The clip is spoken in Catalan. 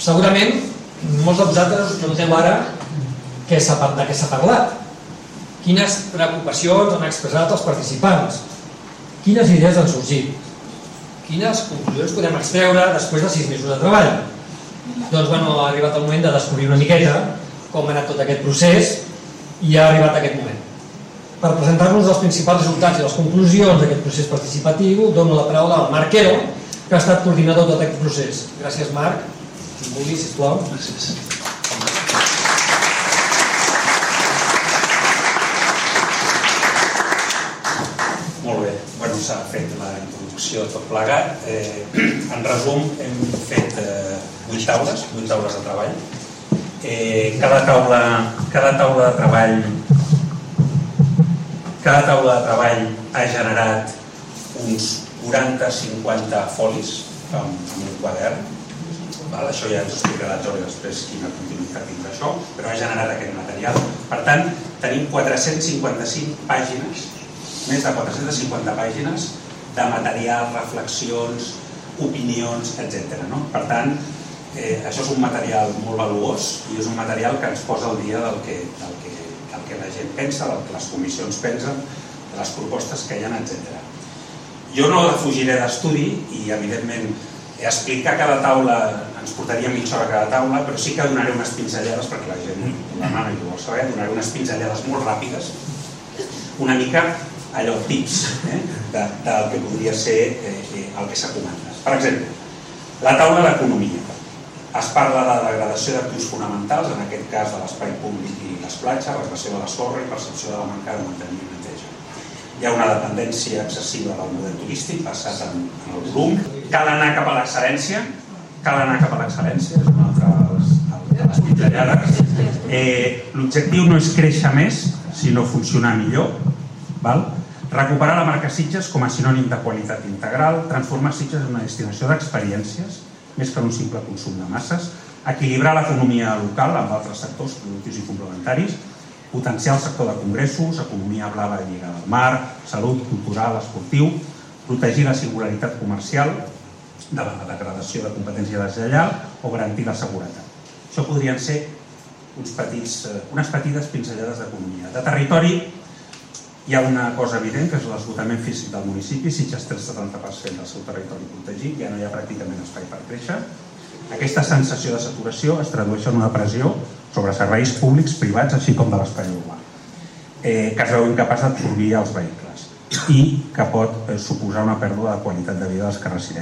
Segurament molts de vosaltres noteu ara de què s'ha parlat. Quines preocupacions han expressat els participants? Quines idees han sorgit? Quines conclusions podem extreure després de 6 mesos de treball? Doncs ha arribat el moment de descobrir una miqueta com ha anat tot aquest procés i ha arribat aquest moment. Per presentar-nos els principals resultats i les conclusions d'aquest procés participatiu, dono la paraula al Marc Quero, que ha estat coordinador de tot aquest procés. Gràcies, Marc. Si vulguis, sisplau. Gràcies. Molt bé. S'ha fet la introducció tot plegat. En resum, hem fet 8 taules de treball. Cada taula de treball ha generat uns 40-50 folis amb un quadern. Això ja ens ho explicarà Jordi després quina continuïtat tindrà això, però ha generat aquest material. Per tant, tenim 455 pàgines, més de 450 pàgines de material, reflexions, opinions, etc. Per tant, això és un material molt valuós i és un material que ens posa al dia del que la gent pensa, del que les comissions pensen, de les propostes que hi ha, etc. Jo no defugiré d'estudi i, evidentment, explicar cada taula ens portaria mitja hora cada taula, però sí que donaré unes pinzellades, perquè la gent ho demana i ho vol saber, donaré unes pinzellades molt ràpides, una mica allò tips del que podria ser el que s'ha comentat. Per exemple, la taula d'economia. Es parla de la degradació d'actius fonamentals, en aquest cas de l'espai públic i les platges, regressió de la sorra i percepció de la manca de manteniment i neteja. Hi ha una dependència excessiva del model turístic basat en el volum. Cal anar cap a l'excel·lència, és una altra de les pinzellades. L'objectiu no és créixer més, sinó funcionar millor. Recuperar la marca Sitges com a sinònim de qualitat integral, transformar Sitges en una destinació d'experiències, més que en un simple consum de masses, equilibrar l'economia local amb altres sectors productius i complementaris, potenciar el sector de congressos, economia blava lligada al mar, salut, cultural, esportiu, protegir la singularitat comercial davant la degradació de competència deslleial o garantir la seguretat. Això podrien ser unes petites pinzellades d'economia. De territori, hi ha una cosa evident, que és l'esgotament físic del municipi. Sitges té el 70% del seu territori protegit, ja no hi ha pràcticament espai per créixer. Aquesta sensació de saturació es tradueix en una pressió sobre serveis públics, privats, així com de l'espai urbà, que es veu incapaç d'absorbir els vehicles i que pot suposar una pèrdua de qualitat de vida dels que resideixen.